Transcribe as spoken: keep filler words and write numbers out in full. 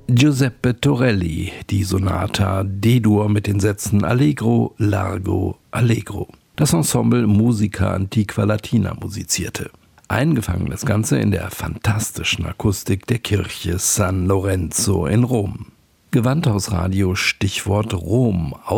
Giuseppe Torelli, die Sonata D-Dur mit den Sätzen Allegro, Largo, Allegro. Das Ensemble Musica Antiqua Latina musizierte. Eingefangen das Ganze in der fantastischen Akustik der Kirche San Lorenzo in Rom. Gewandhausradio Stichwort Rom.